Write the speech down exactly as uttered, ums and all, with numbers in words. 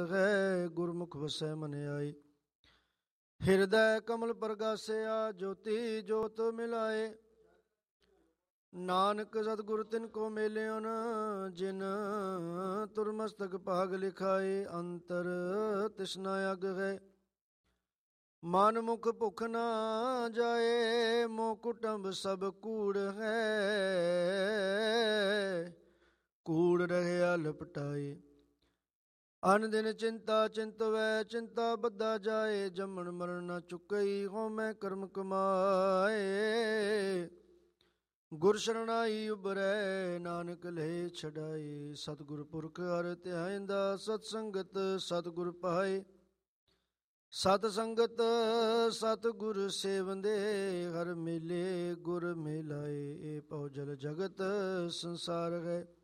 ਹੈ ਗੁਰਮੁਖ ਵਸੈ ਮਨ ਆਈ। ਹਿਰਦੈ ਕਮਲ ਪ੍ਰਗਾਸਿਆ ਜੋਤੀ ਜੋਤ ਮਿਲਾਏ। ਨਾਨਕ ਸਤਿਗੁਰ ਤਿਨ ਕੋ ਮਿਲਿਓਨ ਜਿਨ ਤੁਰ ਮਸਤਕ ਭਾਗ ਲਿਖਾਏ। ਅੰਤਰ ਤਿਸਨਾ ਅਗ ਹੈ ਮਨ ਮੁਖ ਭੁਖ ਨਾ ਜਾਏ। ਮੋਹ ਕੁਟੰਬ ਸਭ ਕੂੜ ਹੈ ਕੂੜ ਰਹਿਆ ਲਪਟਾਏ। ਅਨ ਦਿਨ ਚਿੰਤਾ ਚਿੰਤਵੈ ਚਿੰਤਾ ਬੱਧਾ ਜਾਏ। ਜੰਮਣ ਮਰਨ ਨਾ ਚੁਕਈ ਹਉਮੈ ਕਰਮ ਕਮਾਏ। ਗੁਰ ਸ਼ਰਣਾਈ ਉਬਰੈ ਨਾਨਕ ਲਹੇ ਛਡਾਏ। ਸਤਿਗੁਰ ਪੁਰਖ ਹਰਿ ਧਿਆਇਂਦਾ ਸਤ ਸੰਗਤ ਸਤਿਗੁਰ ਪਾਏ। ਸਤ ਸੰਗਤ ਸਤਿਗੁਰ ਸੇਵੰਦੇ ਹਰ ਮੇਲੇ ਗੁਰ ਮਿਲਾਏ। ਇਹ ਭਉ ਜਲ ਜਗਤ ਸੰਸਾਰ ਹੈ